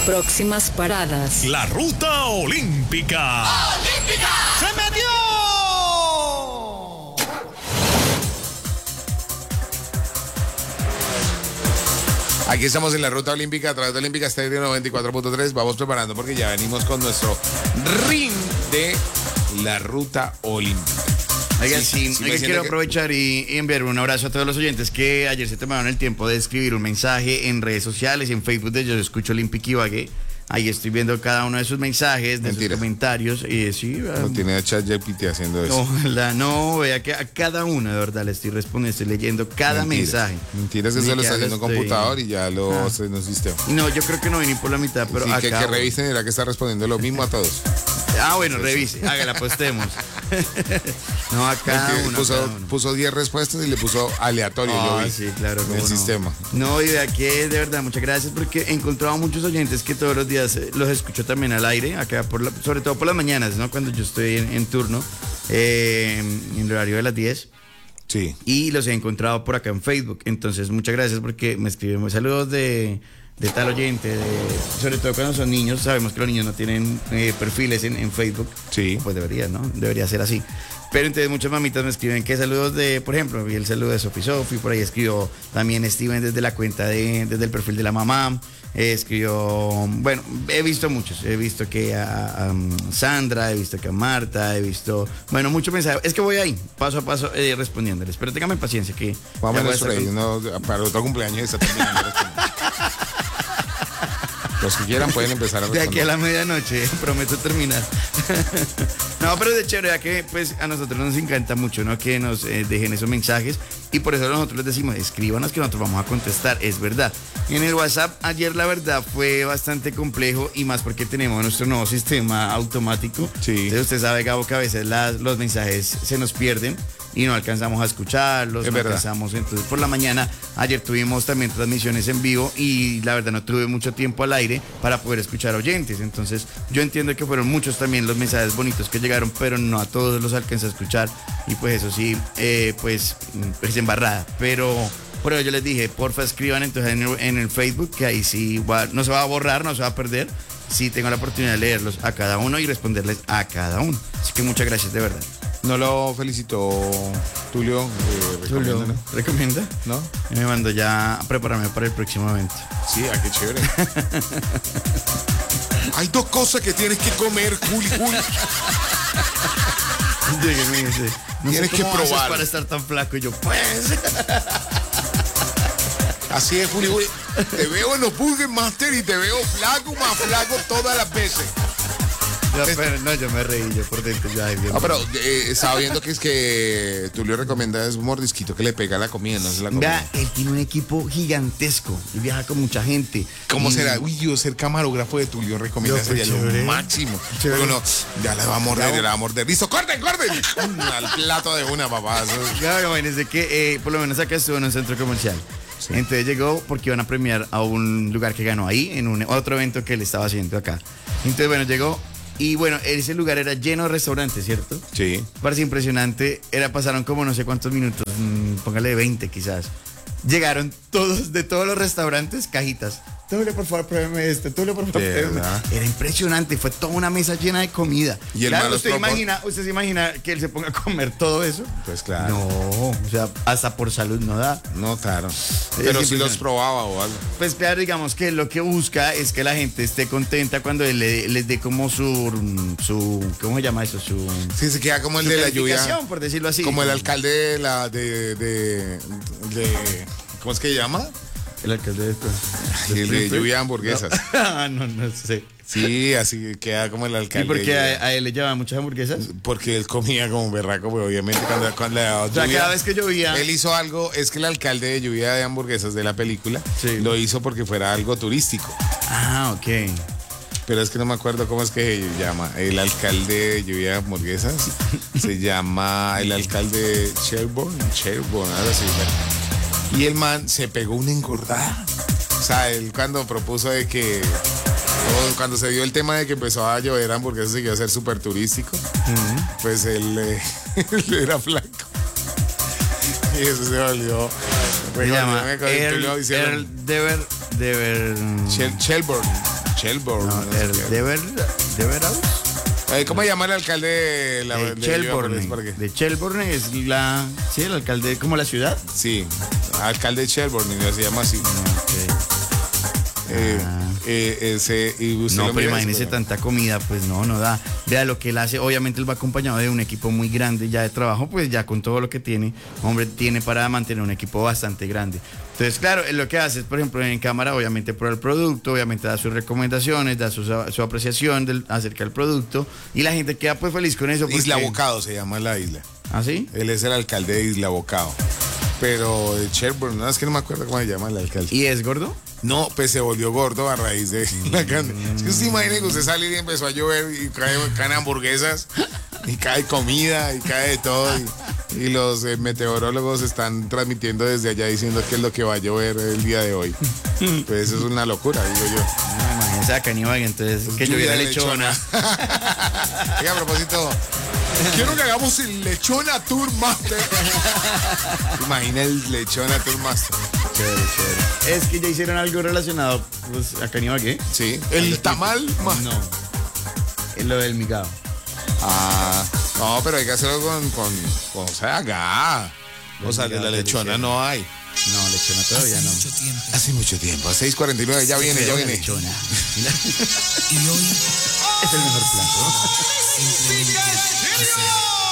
Próximas paradas. La ruta olímpica. ¡Olímpica! ¡Se metió! Aquí estamos en la ruta olímpica a través de Olímpica Estéreo 94.3. Vamos preparando porque ya venimos con nuestro ring de la ruta olímpica. Oiga, sí, quiero aprovechar y enviar un abrazo a todos los oyentes que ayer se tomaron el tiempo de escribir un mensaje en redes sociales, en Facebook de Yo Escucho Olímpica Ibagué. Ahí estoy viendo cada uno de sus mensajes, de sus comentarios. Y sí, no tiene a ChatGPT haciendo eso. Ojalá, no, vea que a cada uno de verdad le estoy respondiendo, estoy leyendo cada mensaje. Mentiras que se lo está haciendo un computador y ya lo hace en un sistema. No, yo creo que no vení por la mitad, pero sí, acá. Que revisen, era que está respondiendo lo mismo a todos. Ah, bueno, revise, hágala, postemos. No, a cada uno. Puso 10 respuestas y le puso aleatorio. Yo vi sí, claro, en el sistema. No, y vea que de verdad, muchas gracias porque he encontrado muchos oyentes que todos los días los escucho también al aire, acá sobre todo por las mañanas, ¿no? Cuando yo estoy en turno, en el horario de las 10. Sí. Y los he encontrado por acá en Facebook. Entonces, muchas gracias porque me escriben saludos de tal oyente, sobre todo cuando son niños. Sabemos que los niños no tienen perfiles en Facebook. Sí. Pues debería, ¿no? Debería ser así. Pero entonces muchas mamitas me escriben que saludos de, por ejemplo, vi el saludo de Sofi, por ahí escribió también Steven desde la cuenta desde el perfil de la mamá. Escribió, bueno, he visto muchos. He visto que a Sandra, he visto que a Marta, he visto, bueno, muchos mensajes. Es que voy ahí, paso a paso, respondiéndoles. Pero téngame paciencia que... Vamos a reír, para otro cumpleaños está terminando. Los que quieran pueden empezar a responder. De aquí a la medianoche, prometo terminar. No, pero de chévere, ya que pues a nosotros nos encanta mucho, ¿no? Que nos dejen esos mensajes y por eso nosotros les decimos, escríbanos que nosotros vamos a contestar, es verdad. En el WhatsApp ayer la verdad fue bastante complejo y más porque tenemos nuestro nuevo sistema automático. Sí. Entonces usted sabe, Gabo, que a veces los mensajes se nos pierden y no alcanzamos a escucharlos, alcanzamos. Entonces por la mañana ayer tuvimos también transmisiones en vivo y la verdad no tuve mucho tiempo al aire para poder escuchar oyentes. Entonces yo entiendo que fueron muchos también los mensajes bonitos que llegaron, pero no a todos los alcancé a escuchar y pues eso sí, pues embarrada. Pero por eso yo les dije, porfa escriban entonces en el Facebook, que ahí sí no se va a borrar, no se va a perder. Sí tengo la oportunidad de leerlos a cada uno y responderles a cada uno. Así que muchas gracias de verdad. ¿No lo felicitó Tulio? ¿Tulio recomienda? ¿No? Me mando ya a prepararme para el próximo evento. Sí, qué chévere. Hay dos cosas que tienes que comer, Juli. Dígame, dice, no tienes sé que cómo probar para estar tan flaco. Y yo, pues. Así es, Juli. Te veo en los Burger Master y te veo más flaco todas las veces. Yo me reí yo por dentro. Pero estaba viendo que es que Tulio recomienda es un mordisquito que le pega a la comida, no se la comida. Vea, él tiene un equipo gigantesco y viaja con mucha gente. ¿Cómo será? Uy, yo ser camarógrafo de Tulio recomienda sería lo máximo. Pero no, ya le va a morder. Listo, corten. Al plato de una, papá. Claro, imagínense que por lo menos acá estuvo en un centro comercial. Sí. Entonces llegó porque iban a premiar a un lugar que ganó ahí, en otro evento que él estaba haciendo acá. Entonces, bueno, llegó. Y bueno, ese lugar era lleno de restaurantes, ¿cierto? Sí. Parece impresionante. Pasaron como no sé cuántos minutos, póngale 20 quizás. Llegaron todos, de todos los restaurantes, cajitas. Tulio, por favor, pruébeme este. Tulio, por favor, pruébeme. Era impresionante. Fue toda una mesa llena de comida. Y claro, ¿usted se imagina que él se ponga a comer todo eso? Pues claro. No, o sea, hasta por salud no da. No, claro. Pero si los probaba o algo. Pues claro, digamos que lo que busca es que la gente esté contenta cuando él les dé como su ¿cómo se llama eso? Sí, se queda como el de la lluvia. Por decirlo así. Como el alcalde de ¿cómo es que se llama? El alcalde de lluvia de hamburguesas. No sé. Sí, así queda como el alcalde. ¿Y por qué a él le llevaban muchas hamburguesas? Porque él comía como un berraco, pero obviamente cuando o sea, cada vez que llovía. Él hizo algo, es que el alcalde de lluvia de hamburguesas de la película lo hizo porque fuera algo turístico. Ah, ok. Pero es que no me acuerdo cómo es que se llama. El alcalde de lluvia de hamburguesas se llama el alcalde Sherborne, algo así. Y el man se pegó una engordada. O sea, él cuando propuso de que... Cuando se dio el tema de que empezó a llover hamburguesas y que iba a ser súper turístico, pues él era flaco. Y eso se volvió... Se llama Shelburne. Shelburne. No, no sé qué. Devereux. ¿Cómo se llama el alcalde de De Shelburne. De Shelburne es sí, el alcalde, como la ciudad. Sí, alcalde de Shelburne, se llama así. Y usted No, lo pero mira, imagínese tanta comida, pues no da. Vea lo que él hace. Obviamente él va acompañado de un equipo muy grande ya de trabajo, pues ya con todo lo que tiene, hombre, tiene para mantener un equipo bastante grande. Entonces, claro, él lo que hace es, por ejemplo, en cámara, obviamente prueba el producto, obviamente da sus recomendaciones, da su apreciación acerca del producto, y la gente queda pues feliz con eso. Isla Bocado se llama la isla. ¿Ah, sí? Él es el alcalde de Isla Bocado. Pero de Shelburne, no, es que no me acuerdo cómo se llama el alcalde. ¿Y es gordo? No, pues se volvió gordo a raíz de la carne. Es que usted imagina que usted sale y empezó a llover y caen hamburguesas y cae comida y cae de todo. Y los meteorólogos están transmitiendo desde allá diciendo que es lo que va a llover el día de hoy. Pues eso es una locura, digo yo. No, imagínese a Caníbal, entonces que lloviera lechona. Oiga, a propósito, quiero que hagamos el Lechona Tour Master. Imagina el Lechona Tour Master. Chévere. Es que ya hicieron algo relacionado pues, a Caníbal, ¿qué? Sí, el tamal más. No. Es lo del migado. No, pero hay que hacerlo con o sea, acá. O sea, de la lechona no hay. No, lechona todavía no. Hace mucho tiempo, a 6:49, ya viene. Lechona. Y hoy Es el mejor plato. simplemente hacer